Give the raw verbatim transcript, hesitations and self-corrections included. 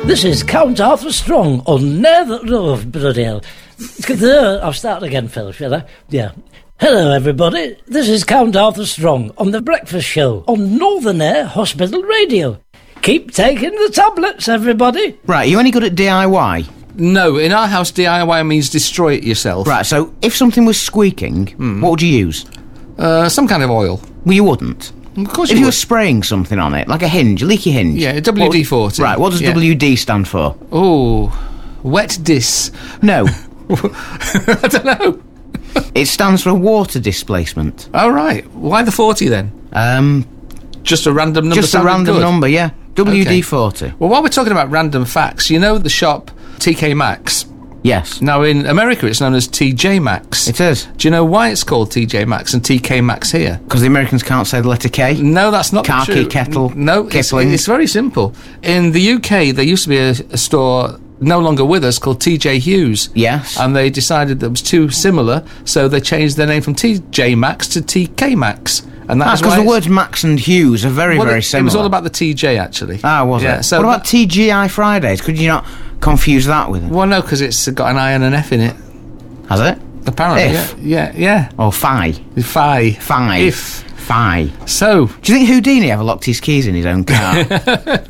This is Count Arthur Strong on Never... Oh, bloody hell. I'll start again, Phil, shall I? Yeah. Hello, everybody. This is Count Arthur Strong on The Breakfast Show on Northern Air Hospital Radio. Keep taking the tablets, everybody. Right, are you any good at D I Y? No, in our house, D I Y means destroy it yourself. Right, so if something was squeaking, mm. what would you use? Uh, some kind of oil. Well, you wouldn't. Of course if you you would. were spraying something on it, like a hinge, a leaky hinge. Yeah, W D forty. Right, what does yeah. W D stand for? Oh, wet dis. No. I don't know. It stands for water displacement. Oh, right. Why the forty then? Um, Just a random number. Just a random good? number, yeah. W D forty. Okay. Well, while we're talking about random facts, you know the shop T K Maxx? Yes. Now, in America, it's known as T J Maxx. It is. Do you know why it's called T J Maxx and T K Maxx here? Because the Americans can't say the letter K? No, that's not Khaki, true. kettle, N- No, it's, Kipling. it's very simple. In the U K, there used to be a, a store no longer with us called T J Hughes. Yes. And they decided that it was too similar, so they changed their name from T J Maxx to T K Maxx. And that's because the words Max and Hughes are very, well, very it, similar. It was all about the T J, actually. Ah, was yeah, it? So what about T G I Fridays? Could you not confuse that with it? Well, no, because it's got an I and an F in it. Has it? Apparently, If? yeah. Yeah, yeah. Or Phi? Phi. Phi. If. Phi. So... Do you think Houdini ever locked his keys in his own car?